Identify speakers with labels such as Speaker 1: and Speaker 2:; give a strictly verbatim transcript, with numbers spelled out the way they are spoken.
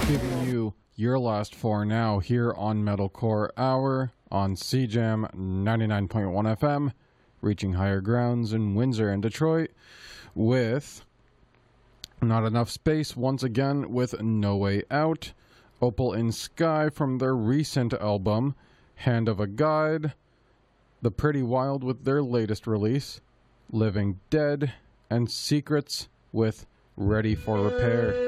Speaker 1: Giving you your last four now here on Metalcore Hour on C Jam ninety-nine point one F M, reaching higher grounds in Windsor and Detroit with Not Enough Space once again with No Way Out, Opal in Sky from their recent album Hand of a Guide, The Pretty Wild with their latest release, Living Dead, and Secrets with Ready for Repair.